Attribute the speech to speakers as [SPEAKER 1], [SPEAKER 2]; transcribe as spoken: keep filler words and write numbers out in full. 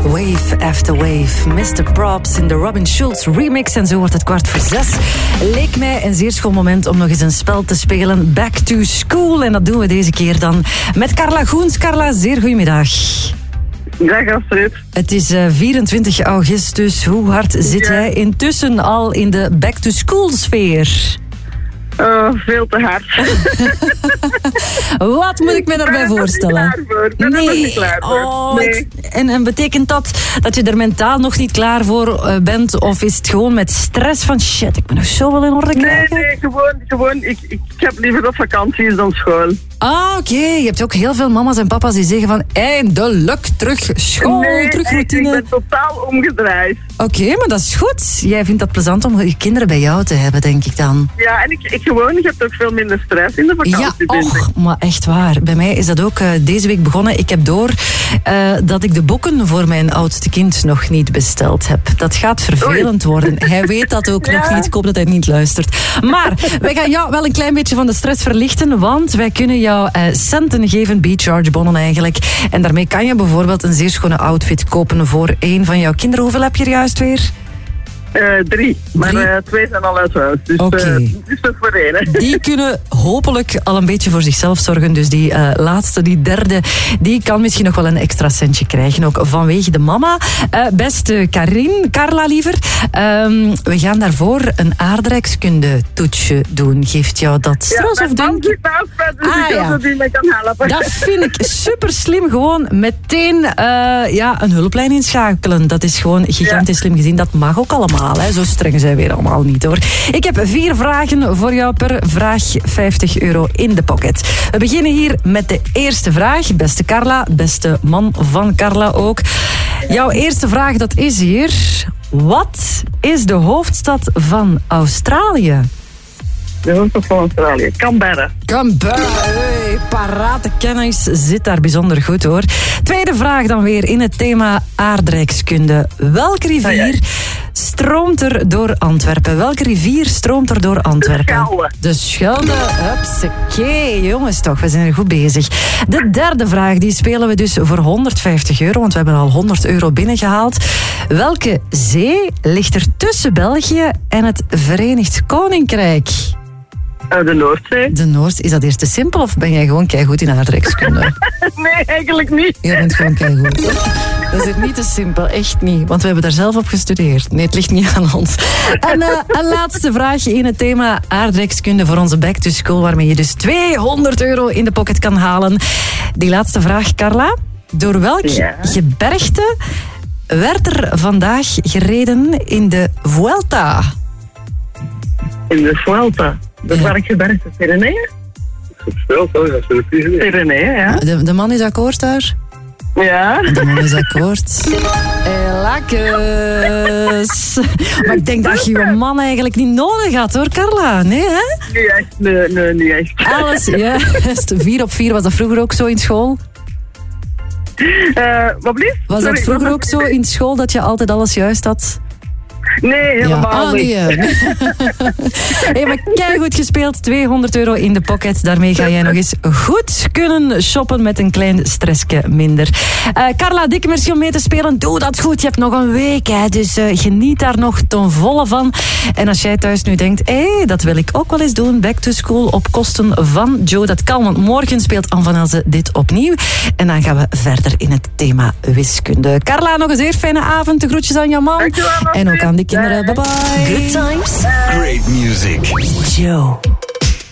[SPEAKER 1] Wave after wave. mister Props in de Robin Schulz remix. En zo wordt het kwart voor zes. Leek mij een zeer schoon moment om nog eens een spel te spelen. Back to School. En dat doen we deze keer dan met Carla Goens. Carla, zeer goedemiddag.
[SPEAKER 2] Dag Astrid.
[SPEAKER 1] Het is uh, vierentwintig augustus. Hoe hard zit
[SPEAKER 2] ja.
[SPEAKER 1] jij intussen al in de back to school sfeer?
[SPEAKER 2] Oh, veel te hard.
[SPEAKER 1] Wat moet ik me daarbij voorstellen?
[SPEAKER 2] Ik ben er nog niet klaar voor.
[SPEAKER 1] Oh,
[SPEAKER 2] nee.
[SPEAKER 1] en, en betekent dat dat je er mentaal nog niet klaar voor uh, bent? Of is het gewoon met stress van shit, ik moet nog zo wel in orde krijgen?
[SPEAKER 2] Nee, nee, gewoon, gewoon ik, ik heb liever dat vakantie is dan school.
[SPEAKER 1] Ah, oké. Okay. Je hebt ook heel veel mama's en papa's die zeggen van eindelijk terug school,
[SPEAKER 2] nee,
[SPEAKER 1] terug routine.
[SPEAKER 2] Ik ben totaal omgedraaid.
[SPEAKER 1] Oké, okay, maar dat is goed. Jij vindt dat plezant om je kinderen bij jou te hebben, denk ik dan.
[SPEAKER 2] Ja, en ik, ik gewoon, je hebt ook veel minder stress in de vakantie.
[SPEAKER 1] Ja, och, maar echt waar. Bij mij is dat ook uh, deze week begonnen. Ik heb door uh, dat ik de boeken voor mijn oudste kind nog niet besteld heb. Dat gaat vervelend Oei. worden. Hij weet dat ook ja. nog niet. Ik hoop dat hij niet luistert. Maar wij gaan jou wel een klein beetje van de stress verlichten, want wij kunnen jou uh, centen geven, B-charge bonnen eigenlijk. En daarmee kan je bijvoorbeeld een zeer schone outfit kopen voor één van jouw kinderen. Hoeveel heb je er juist weer?
[SPEAKER 2] Uh, drie, maar drie? Uh, twee zijn al uit huis. Dus okay. uh, is toch voor één.
[SPEAKER 1] Die kunnen hopelijk al een beetje voor zichzelf zorgen. Dus die uh, laatste, die derde, die kan misschien nog wel een extra centje krijgen. Ook vanwege de mama. Uh, beste Karin, Carla liever. Um, we gaan daarvoor een aardrijkskunde toetsje doen. Geeft jou dat stress
[SPEAKER 2] ja,
[SPEAKER 1] of denk
[SPEAKER 2] ik? Dus ah, ik ja. dat die mij kan helpen.
[SPEAKER 1] Dat vind ik super slim. Gewoon meteen uh, ja, een hulplijn inschakelen. Dat is gewoon gigantisch ja. slim gezien. Dat mag ook allemaal. Hè. Zo streng zijn we weer allemaal niet hoor. Ik heb vier vragen voor jou, per vraag vijftig euro in de pocket. We beginnen hier met de eerste vraag. Beste Carla, beste man van Carla ook. Jouw eerste vraag, dat is hier. Wat is de hoofdstad van Australië?
[SPEAKER 2] De hoofdstad van Australië. Canberra.
[SPEAKER 1] Canberra. Hey, parate kennis zit daar bijzonder goed hoor. Tweede vraag dan weer in het thema aardrijkskunde. Welke rivier ah, ja. stroomt er door Antwerpen? Welke rivier stroomt er door Antwerpen?
[SPEAKER 2] De Schelde.
[SPEAKER 1] De Schelde. Hupsakee, jongens toch, we zijn er goed bezig. De derde vraag, die spelen we dus voor honderdvijftig euro, want we hebben al honderd euro binnengehaald. Welke zee ligt er tussen België en het Verenigd Koninkrijk?
[SPEAKER 2] Uh, de Noordzee.
[SPEAKER 1] De Noordzee. Is dat eerst te simpel of ben jij gewoon keigoed in aardrijkskunde?
[SPEAKER 2] Nee, eigenlijk niet.
[SPEAKER 1] Jij bent gewoon keigoed. Dat is niet te simpel, echt niet. Want we hebben daar zelf op gestudeerd. Nee, het ligt niet aan ons. En uh, een laatste vraagje in het thema aardrijkskunde voor onze Back to School, waarmee je dus tweehonderd euro in de pocket kan halen. Die laatste vraag, Carla. Door welk ja. gebergte werd er vandaag gereden in de Vuelta?
[SPEAKER 2] In de Vuelta? Dat ja. waar ik gebergte, Pyreneeën? Pyreneeën, ja.
[SPEAKER 1] De, de man is akkoord daar?
[SPEAKER 2] Ja.
[SPEAKER 1] De man is akkoord. Hey, lekkers. Maar ik denk dat je je man eigenlijk niet nodig had hoor, Carla. Nee, hè?
[SPEAKER 2] Niet echt. Nee, nee, niet echt.
[SPEAKER 1] Alles, juist. Vier op vier, was dat vroeger ook zo in school?
[SPEAKER 2] Uh, wat blieft?
[SPEAKER 1] Was dat vroeger Sorry, ook zo in school dat je altijd alles juist had?
[SPEAKER 2] Nee, helemaal
[SPEAKER 1] ja. ah,
[SPEAKER 2] niet.
[SPEAKER 1] Nee. Hey, maar keigoed gespeeld. tweehonderd euro in de pocket. Daarmee ga jij nog eens goed kunnen shoppen met een klein stressje minder. Uh, Carla, dikke merci om mee te spelen. Doe dat goed. Je hebt nog een week. Hè. Dus uh, geniet daar nog ten volle van. En als jij thuis nu denkt, hé, hey, dat wil ik ook wel eens doen. Back to school op kosten van Joe. Dat kan, want morgen speelt Anne van Elze dit opnieuw. En dan gaan we verder in het thema wiskunde. Carla, nog een zeer fijne avond. De groetjes aan jouw man.
[SPEAKER 2] Dankjewel,
[SPEAKER 1] en ook aan die kinderen. Bye bye.
[SPEAKER 3] Good times. Great music. Joe.